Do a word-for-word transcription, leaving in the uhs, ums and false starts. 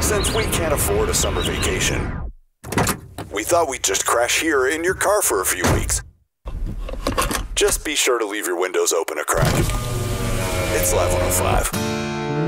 Since we can't afford a summer vacation, we thought we'd just crash here in your car for a few weeks. Just be sure to leave your windows open a crack. It's Live one oh five.